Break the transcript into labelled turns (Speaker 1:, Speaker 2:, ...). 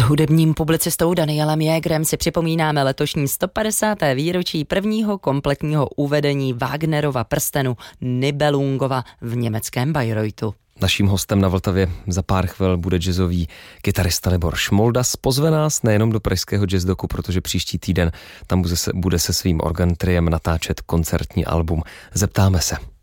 Speaker 1: hudebním publicistou Danielem Jägerem si připomínáme letošní 150. výročí prvního kompletního uvedení Wagnerova prstenu Nibelungova v německém Bayreuthu.
Speaker 2: Naším hostem na Vltavě za pár chvil bude jazzový kytarista Libor Šmoldas. Pozve nás nejenom do pražského jazz doku, protože příští týden tam bude se svým organ triem natáčet koncertní album. Zeptáme se.